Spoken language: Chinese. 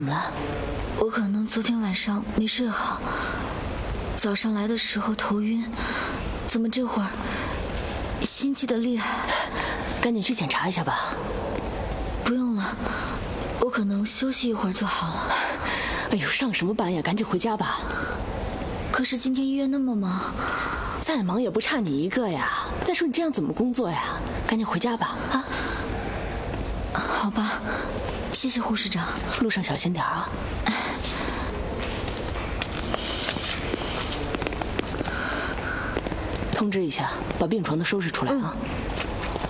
怎么了？ 我可能昨天晚上没睡好，早上来的时候头晕，怎么这会儿心悸的厉害？ 赶紧去检查一下吧。 不用了，我可能休息一会儿就好了。 哎呦，上什么班呀？赶紧回家吧。 可是今天医院那么忙， 再忙也不差你一个呀。再说你这样怎么工作呀？赶紧回家吧，啊？ 好吧，谢谢护士长。 路上小心点啊。通知一下，把病床都收拾出来啊。